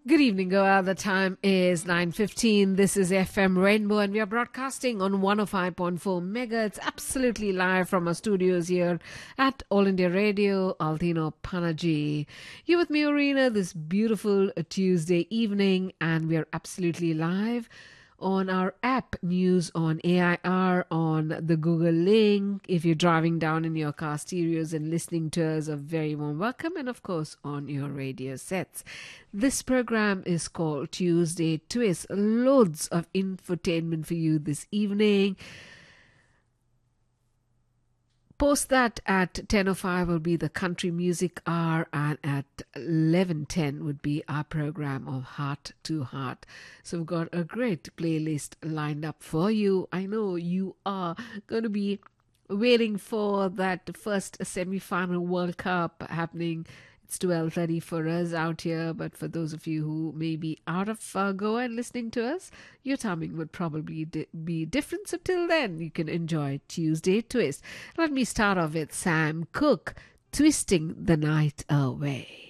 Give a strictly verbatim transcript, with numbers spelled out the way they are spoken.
Good evening, Goa. The time is nine fifteen. This is F M Rainbow and we are broadcasting on one oh five point four mega. It's absolutely live from our studios here at All India Radio, Altino Panaji. You with me, Arena, this beautiful Tuesday evening, and we are absolutely live on our app News on A I R, on the Google link. If you're driving down in your car stereos and listening to us, a very warm welcome, and of course on your radio sets. This program is called Tuesday Twist. Loads of infotainment for you this evening. Post that at ten oh five will be the country music hour, and at eleven ten would be our program of Heart to Heart. So we've got a great playlist lined up for you. I know you are going to be waiting for that first semi-final World Cup happening. It's twelve thirty for us out here, but for those of you who may be out of uh, Goa and listening to us, your timing would probably di- be different. So till then, you can enjoy Tuesday Twist. Let me start off with Sam Cooke, Twisting the Night Away.